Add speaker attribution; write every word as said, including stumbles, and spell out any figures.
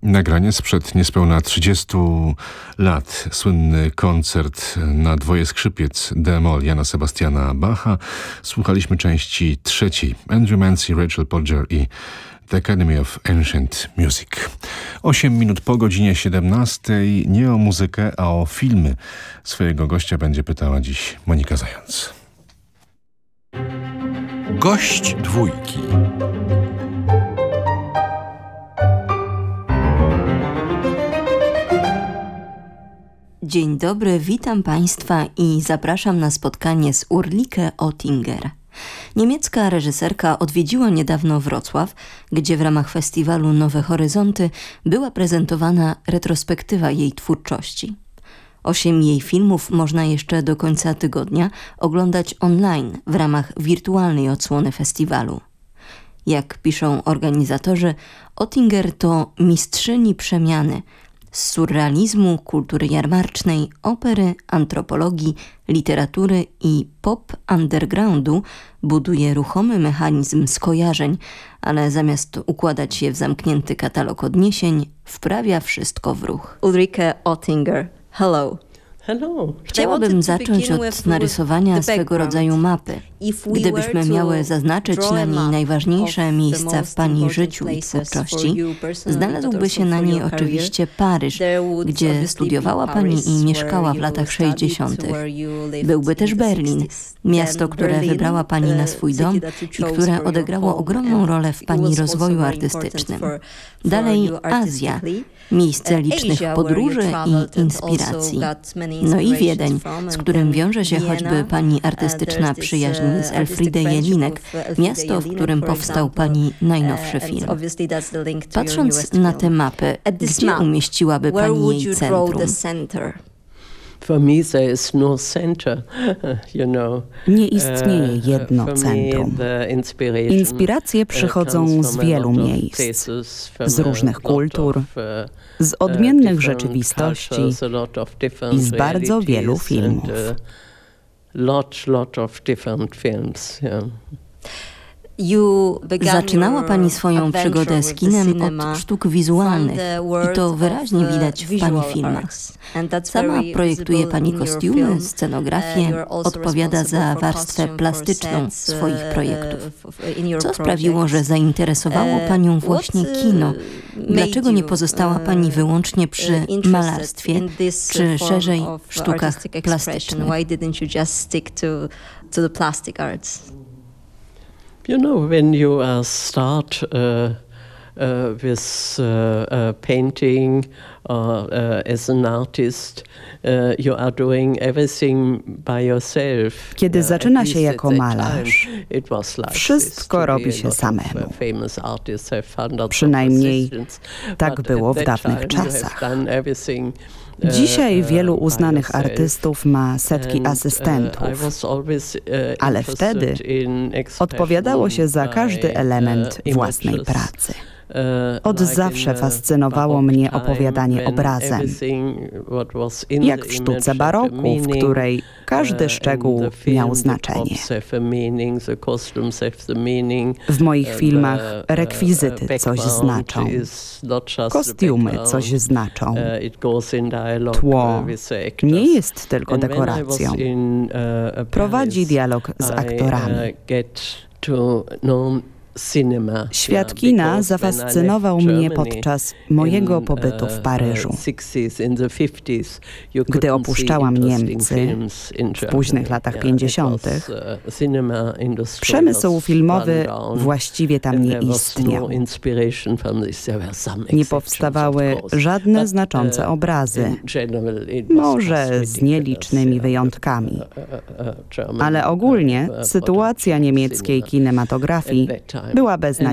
Speaker 1: Nagranie sprzed niespełna trzydziestu lat. Słynny koncert na dwoje skrzypiec d-moll Jana Sebastiana Bacha. Słuchaliśmy części trzeciej. Andrew Mancy, Rachel Podger i The Academy of Ancient Music. Osiem minut po godzinie siedemnastej. Nie o muzykę, a o filmy swojego gościa będzie pytała dziś Monika Zając.
Speaker 2: Gość dwójki.
Speaker 3: Dzień dobry, witam Państwa i zapraszam na spotkanie z Ulrike Oettinger. Niemiecka reżyserka odwiedziła niedawno Wrocław, gdzie w ramach festiwalu Nowe Horyzonty była prezentowana retrospektywa jej twórczości. Osiem jej filmów można jeszcze do końca tygodnia oglądać online w ramach wirtualnej odsłony festiwalu. Jak piszą organizatorzy, Oettinger to mistrzyni przemiany z surrealizmu, kultury jarmarcznej, opery, antropologii, literatury i pop undergroundu buduje ruchomy mechanizm skojarzeń, ale zamiast układać je w zamknięty katalog odniesień, wprawia wszystko w ruch. Ulrike Oettinger, hello.
Speaker 4: Hello.
Speaker 3: Chciałabym zacząć od narysowania swego rodzaju mapy. Gdybyśmy miały zaznaczyć na niej najważniejsze miejsca w Pani życiu i twórczości, znalazłby się na niej oczywiście Paryż, gdzie studiowała Pani i mieszkała w latach sześćdziesiątych. Byłby też Berlin, miasto, które wybrała Pani na swój dom i które odegrało ogromną rolę w Pani rozwoju artystycznym. Dalej Azja, miejsce licznych podróży i inspiracji. No i Wiedeń, z którym wiąże się choćby Pani artystyczna przyjaźń z Elfriede Jelinek, miasto, w którym powstał Pani najnowszy film. Patrząc na tę mapę, gdzie umieściłaby Pani jej centrum?
Speaker 4: For me there is no center, you know.
Speaker 5: Nie istnieje jedno centrum. Inspiracje przychodzą z wielu miejsc, z różnych kultur, z odmiennych rzeczywistości i z bardzo wielu filmów.
Speaker 4: Lot, lot of different films, yeah.
Speaker 3: Zaczynała Pani swoją przygodę z kinem od sztuk wizualnych i to wyraźnie widać w Pani filmach. Sama projektuje Pani kostiumy, scenografię, odpowiada za warstwę plastyczną swoich projektów. Co sprawiło, że zainteresowało Panią właśnie kino? Dlaczego nie pozostała Pani wyłącznie przy malarstwie, czy szerzej sztukach plastycznych?
Speaker 4: You know, when you uh, start uh, uh, with uh, uh, painting or uh, as an artist, uh, you are doing everything by yourself.
Speaker 5: Kiedy zaczyna się jako malarz, wszystko robi się samemu. Przynajmniej tak było w dawnych czasach. Dzisiaj wielu uznanych artystów ma setki asystentów, ale wtedy odpowiadało się za każdy element własnej pracy. Od zawsze fascynowało mnie opowiadanie obrazem, jak w sztuce baroku, w której każdy szczegół miał znaczenie. W moich filmach rekwizyty coś znaczą, kostiumy coś znaczą, tło nie jest tylko dekoracją, prowadzi dialog z aktorami. Świat kina zafascynował mnie podczas mojego pobytu w Paryżu. Gdy opuszczałam Niemcy w późnych latach pięćdziesiątych, przemysł filmowy właściwie tam nie istniał. Nie powstawały żadne znaczące obrazy, może z nielicznymi wyjątkami. Ale ogólnie sytuacja niemieckiej kinematografii była beznadziejna.